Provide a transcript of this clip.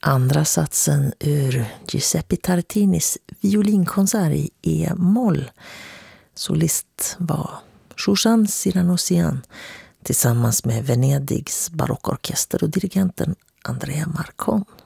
Andra satsen ur Giuseppe Tartinis violinkonsert i E-moll. Solist var Zsuzsanna Siranossian tillsammans med Venedigs barockorkester och dirigenten Andrea Marcon.